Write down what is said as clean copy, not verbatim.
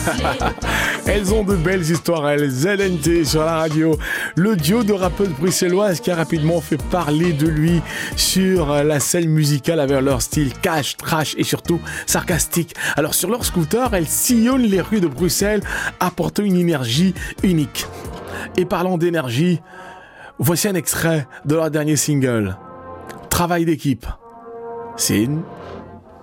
Elles ont de belles histoires, elles. ZNT sur la radio. Le duo de rappeuses bruxelloises qui a rapidement fait parler de lui sur la scène musicale avec leur style cash, trash et surtout sarcastique. Alors sur leur scooter, elles sillonnent les rues de Bruxelles, apportant une énergie unique. Et parlant d'énergie, voici un extrait de leur dernier single. Travail d'équipe. C'est